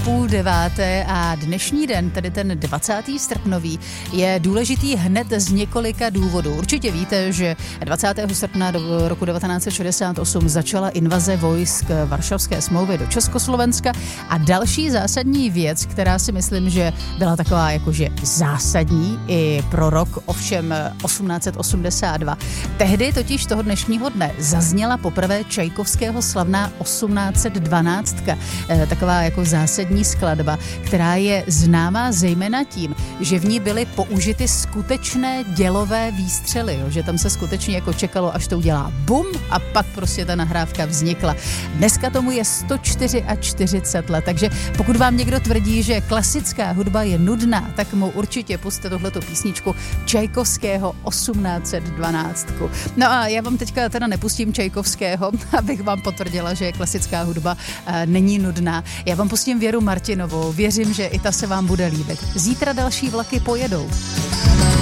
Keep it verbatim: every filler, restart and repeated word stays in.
půl deváté a dnešní den, tedy ten dvacátého srpnový, je důležitý hned z několika důvodů. Určitě víte, že dvacátého srpna do roku devatenáct set šedesát osm začala invaze vojsk Varšavské smlouvy do Československa a další zásadní věc, která si myslím, že byla taková jakože zásadní i pro rok, ovšem osmnáct set osmdesát dva. Tehdy totiž toho dnešního dne zazněla poprvé Čajkovského slavná osmnáct set dvanáct, taková jako zásadní skladba, která je známá zejména tím, že v ní byly použity skutečné dělové výstřely, jo? Že tam se skutečně jako čekalo, až to udělá bum a pak prostě ta nahrávka vznikla. Dneska tomu je sto čtyřicet čtyři let, takže pokud vám někdo tvrdí, že klasická hudba je nudná, tak mu určitě puste tuhletu písničku Čajkovského osmnáct set dvanáct. No a já vám teďka teda nepustím Čajkovského, abych vám potvrdila, že klasická hudba e, není nudná. Já vám pustím Věru Martinovou. Věřím, že i ta se vám bude líbit. Zítra další vlaky pojedou.